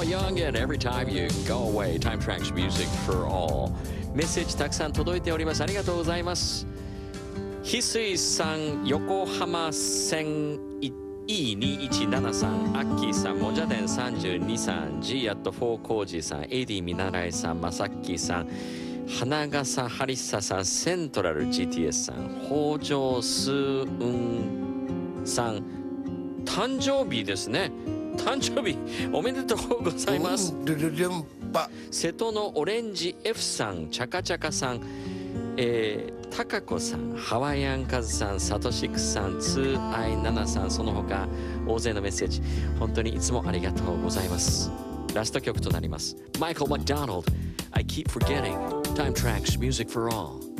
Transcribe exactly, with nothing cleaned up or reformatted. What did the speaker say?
Paul Young and Every Time You Go Away Time Tracks Music for All メッセージたくさん届いております。ありがとうございます。翡翠さん、横浜線 イーにいちななさん、アッキーさん、もじゃでんさんじゅうにさん、G アットフォーコージーさん、エディ見習いさん、まさっきさん、花笠ハリッサさん、セントラル ジーティーエス さん、北条スーンさん、誕生日ですね。誕生日おめでとうございます。瀬戸のオレンジ F さん、チャカチャカさん、えー、タカコさん、ハワイアンカズさん、サトシクさん、ツーアイナナさん、その他大勢のメッセージ本当にいつもありがとうございます。ラスト曲となります。マイケル・マクドナルド I keep forgetting Time Tracks Music for All